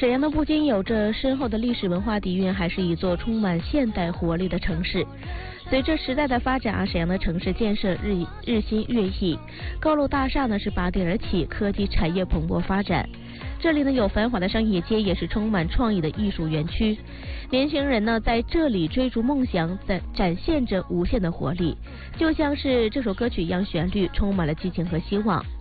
沈阳呢，不仅有着深厚的历史文化底蕴，还是一座充满现代活力的城市。随着时代的发展沈阳的城市建设日新月异，高楼大厦呢是拔地而起，科技产业蓬勃发展。这里呢有繁华的商业街，也是充满创意的艺术园区。年轻人呢在这里追逐梦想，展现着无限的活力，就像是这首歌曲一样，旋律充满了激情和希望。